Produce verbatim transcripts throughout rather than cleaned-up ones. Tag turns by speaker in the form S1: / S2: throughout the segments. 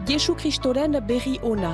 S1: Jesu Kristoren berri ona.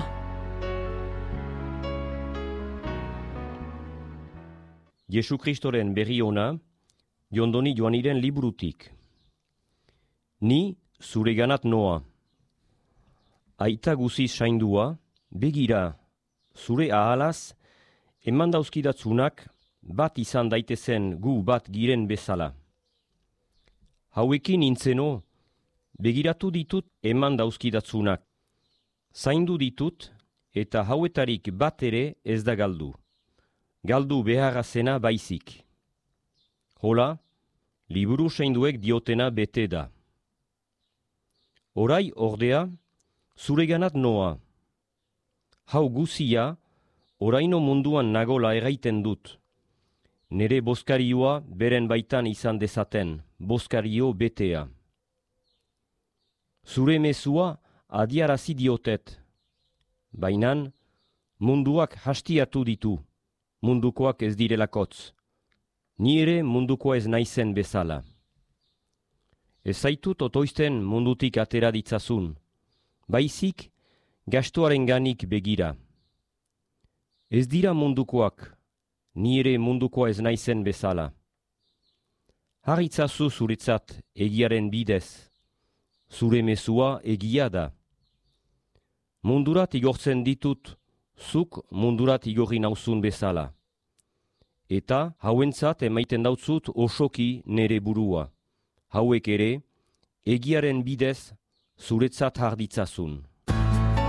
S2: Jesu Kristoren berri ona, Jondoni Joaniren liburutik. Ni zureganat noa. Aita guziz saindua, begira, zure ahalaz, eman dauzkidatzunak bat izan daitezen gu bat giren bezala. Hauekin nintzeno, begiratu ditut eman dauzkidatzunak. Zaindu ditut eta hauetarik bat ere ez da galdu. Galdu beharra zena baizik. Hola, liburu zainduek diotena bete da. Orai ordea, zureganat noa. Hau guzia, oraino munduan nagola erraiten dut. Nere boskarioa beren baitan izan dezaten, boskario betea. Zure mezua adiarazi diotet. Bainan, munduak hastiatu ditu, mundukoak ez direlakotz. Ni ere mundukoa ez naizen bezala. Ez zaitut otoizten mundutik atera ditzazun, baizik gastuaren ganik begira. Ez dira mundukoak, ni ere mundukoa ez naizen bezala. Harritzazu zuretzat egiaren bidez, zure mezua egia da. Mundurat igortzen ditut, zuk mundurat igorri nauzun bezala. Eta hauentzat emaiten dautzut osoki nere burua. Hauek ere, egiaren bidez zuretzat harditzazun.